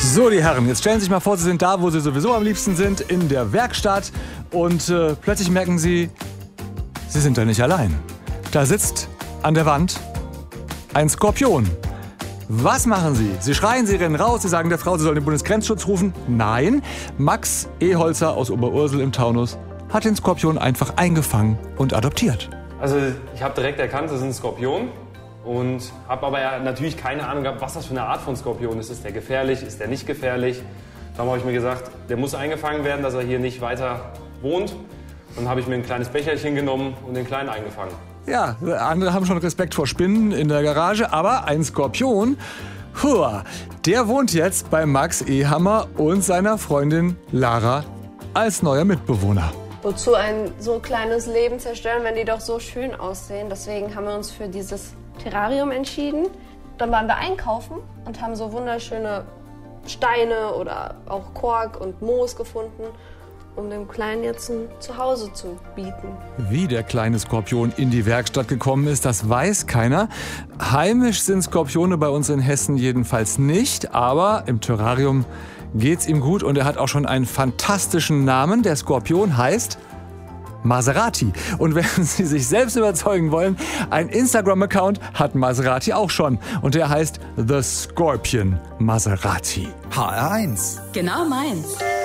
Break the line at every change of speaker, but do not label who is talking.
So, die Herren, jetzt stellen Sie sich mal vor, Sie sind da, wo Sie sowieso am liebsten sind, in der Werkstatt. Und plötzlich merken Sie, Sie sind da nicht allein. Da sitzt an der Wand ein Skorpion. Was machen Sie? Sie schreien, Sie rennen raus, Sie sagen der Frau, sie soll den Bundesgrenzschutz rufen. Nein, Max Eholzer aus Oberursel im Taunus hat den Skorpion einfach eingefangen und adoptiert.
Also ich habe direkt erkannt, das ist ein Skorpion. Und habe aber ja natürlich keine Ahnung gehabt, was das für eine Art von Skorpion ist. Ist der gefährlich? Ist der nicht gefährlich? Darum habe ich mir gesagt, der muss eingefangen werden, dass er hier nicht weiter wohnt. Dann habe ich mir ein kleines Becherchen genommen und den Kleinen eingefangen.
Ja, andere haben schon Respekt vor Spinnen in der Garage, aber ein Skorpion, der wohnt jetzt bei Max Ehammer und seiner Freundin Lara als neuer Mitbewohner.
Wozu ein so kleines Leben zerstören, wenn die doch so schön aussehen? Deswegen haben wir uns für dieses Terrarium entschieden. Dann waren wir einkaufen und haben so wunderschöne Steine oder auch Kork und Moos gefunden, um dem Kleinen jetzt ein Zuhause zu bieten.
Wie der kleine Skorpion in die Werkstatt gekommen ist, das weiß keiner. Heimisch sind Skorpione bei uns in Hessen jedenfalls nicht, aber im Terrarium geht's ihm gut und er hat auch schon einen fantastischen Namen. Der Skorpion heißt Maserati. Und wenn Sie sich selbst überzeugen wollen, ein Instagram-Account hat Maserati auch schon. Und der heißt The Scorpion Maserati.
HR1.
Genau meins.